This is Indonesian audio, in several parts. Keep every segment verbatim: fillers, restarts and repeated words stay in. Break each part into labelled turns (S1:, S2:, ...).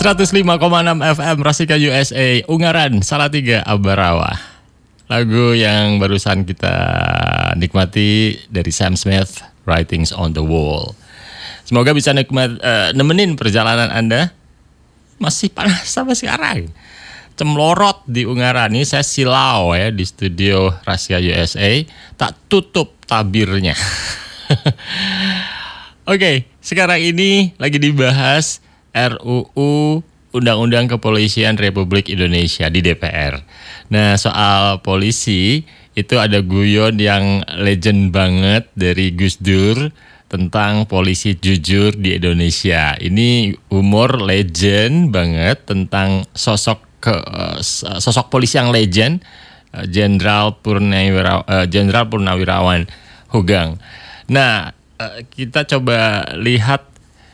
S1: seratus lima koma enam F M Rasika U S A, Ungaran Salatiga Ambarawa. Lagu yang barusan kita nikmati dari Sam Smith, Writings on the Wall. Semoga bisa nikmat, uh, nemenin perjalanan Anda. Masih panas sampai sekarang. Cemlorot di Ungaran ini, saya silau ya di studio Rasika U S A, tak tutup tabirnya. Oke, okay, sekarang ini lagi dibahas R U U Undang-Undang Kepolisian Republik Indonesia di D P R. Nah, soal polisi itu ada guyon yang legend banget dari Gus Dur tentang polisi jujur di Indonesia. Ini humor legend banget tentang sosok ke, sosok polisi yang legend, Jenderal Purnawirawan, Jenderal Purnawirawan Hogang. Nah, kita coba lihat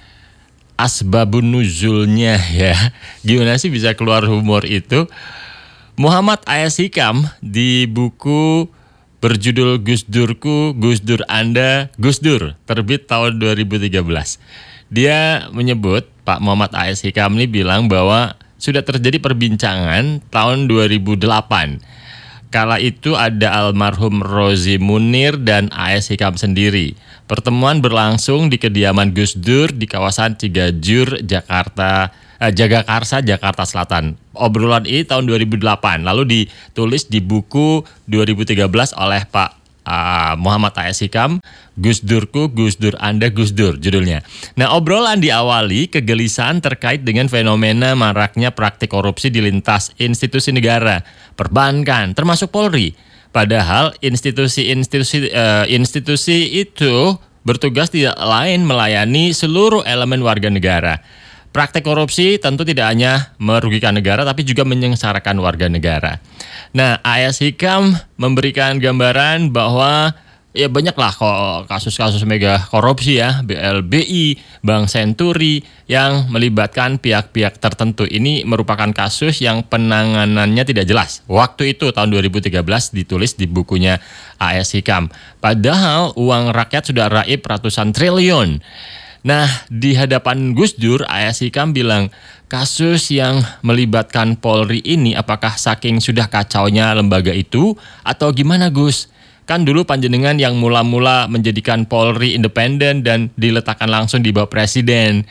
S1: asbabun nuzulnya ya. Gimana sih bisa keluar humor itu? Muhammad Ayas Hikam di buku berjudul Gus Durku, Gus Dur Anda, Gus Dur, terbit tahun dua ribu tiga belas. Dia menyebut, Pak Muhammad Ayas Hikam ini bilang bahwa sudah terjadi perbincangan tahun dua ribu delapan. Kala itu ada almarhum Rozi Munir dan Ayas Hikam sendiri. Pertemuan berlangsung di kediaman Gus Dur di kawasan Cigajur, Jakarta, eh, Jagakarsa, Jakarta Selatan. Obrolan ini tahun dua ribu delapan, lalu ditulis di buku dua ribu tiga belas oleh Pak uh, Muhammad Ayas Hikam, Gus Durku, Gus Dur Anda, Gus Dur judulnya. Nah, obrolan diawali kegelisahan terkait dengan fenomena maraknya praktik korupsi di lintas institusi negara, perbankan, termasuk Polri. Padahal institusi-institusi uh, institusi itu bertugas tidak lain melayani seluruh elemen warga negara. Praktek korupsi tentu tidak hanya merugikan negara tapi juga menyengsarakan warga negara. Nah, Ayas Hikam memberikan gambaran bahwa ya banyaklah kok kasus-kasus mega korupsi ya, B L B I, Bank Senturi yang melibatkan pihak-pihak tertentu. Ini merupakan kasus yang penanganannya tidak jelas. Waktu itu tahun dua ribu tiga belas ditulis di bukunya Ayas Hikam. Padahal uang rakyat sudah raib ratusan triliun. Nah, di hadapan Gus Dur, Ayas Hikam bilang, kasus yang melibatkan Polri ini apakah saking sudah kacaunya lembaga itu atau gimana Gus? Kan dulu panjenengan yang mula-mula menjadikan Polri independen dan diletakkan langsung di bawah presiden.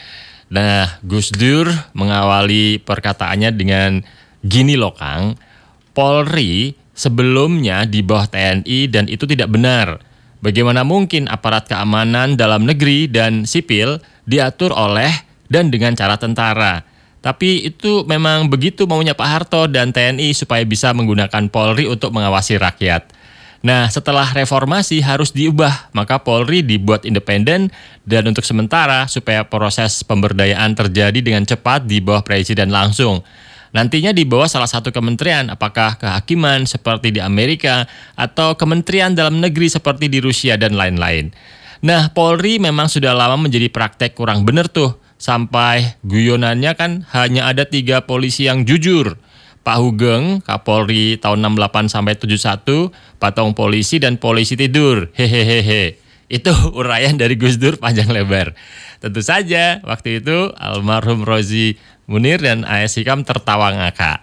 S1: Nah, Gus Dur mengawali perkataannya dengan gini loh Kang, Polri sebelumnya di bawah T N I dan itu tidak benar. Bagaimana mungkin aparat keamanan dalam negeri dan sipil diatur oleh dan dengan cara tentara. Tapi itu memang begitu maunya Pak Harto dan T N I supaya bisa menggunakan Polri untuk mengawasi rakyat. Nah, setelah reformasi harus diubah, maka Polri dibuat independen dan untuk sementara supaya proses pemberdayaan terjadi dengan cepat di bawah presiden langsung. Nantinya di bawah salah satu kementerian, apakah kehakiman seperti di Amerika atau kementerian dalam negeri seperti di Rusia dan lain-lain. Nah, Polri memang sudah lama menjadi praktek kurang benar tuh. Sampai guyonannya kan hanya ada tiga polisi yang jujur. Pak Hugeng, Kapolri tahun enam puluh delapan sampai tujuh puluh satu, Patong Polisi dan Polisi Tidur. Hehehehe. Itu uraian dari Gus Dur panjang lebar. Tentu saja waktu itu almarhum Rozi Munir dan Ayas Hikam tertawa ngakak.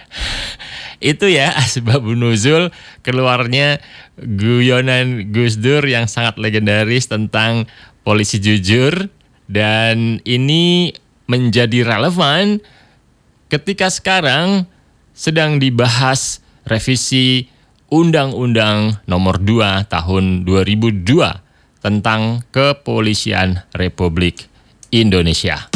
S1: Itu ya asbabun nuzul keluarnya guyonan Gus Dur yang sangat legendaris tentang polisi jujur. Dan ini menjadi relevan ketika sekarang sedang dibahas revisi Undang-Undang Nomor dua Tahun dua ribu dua tentang Kepolisian Republik Indonesia.